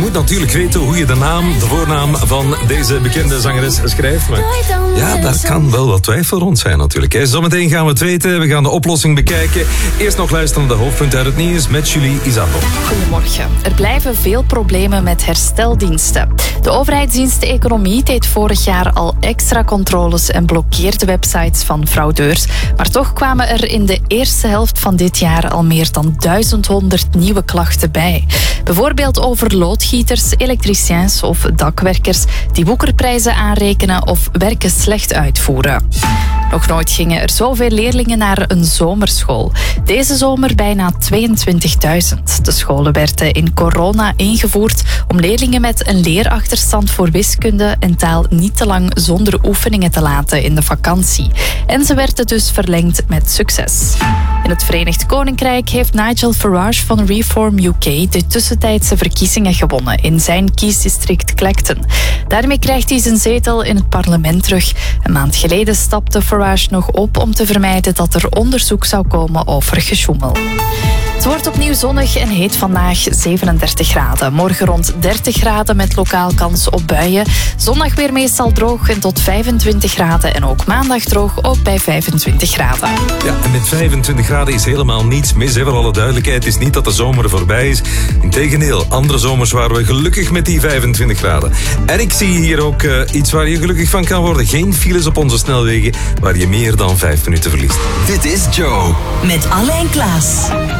moet natuurlijk weten hoe je de voornaam van deze bekende zangeres schrijft. Maar ja, daar kan wel wat twijfel rond zijn natuurlijk. Zometeen gaan we het weten. We gaan de oplossing bekijken. Eerst nog luisteren naar de hoofdpunten uit het nieuws met Julie Isato. Goedemorgen. Er blijven veel problemen met hersteldiensten. De overheidsdienst Economie deed vorig jaar al extra controles en blokkeerde websites van fraudeurs. Maar toch kwamen er in de eerste helft van dit jaar al meer dan 1100 nieuwe klachten bij. Bijvoorbeeld over loodgieters, elektriciens of dakwerkers die woekerprijzen aanrekenen of werken slecht uitvoeren. Nog nooit gingen er zoveel leerlingen naar een zomerschool. Deze zomer bijna 22.000. De scholen werden in corona ingevoerd om leerlingen met een leerachterstand voor wiskunde en taal niet te lang zonder oefeningen te laten in de vakantie. En ze werden dus verlengd met succes. In het Verenigd Koninkrijk heeft Nigel Farage van Reform UK de tussentijdse verkiezingen gewonnen in zijn kiesdistrict Clacton. Daarmee krijgt hij zijn zetel in het parlement terug. Een maand geleden stapte Farage nog op om te vermijden dat er onderzoek zou komen over gesjoemel. Het wordt opnieuw zonnig en heet vandaag 37 graden. Morgen rond 30 graden met lokaal kans op buien. Zondag weer meestal droog en tot 25 graden. En ook maandag droog, ook bij 25 graden. Ja, en met 25 graden is helemaal niets mis. Voor alle duidelijkheid, het is niet dat de zomer voorbij is. Integendeel, andere zomers waren we gelukkig met die 25 graden. En ik zie hier ook iets waar je gelukkig van kan worden. Geen files op onze snelwegen waar je meer dan 5 minuten verliest. Dit is Joe. Met Alain Klaas.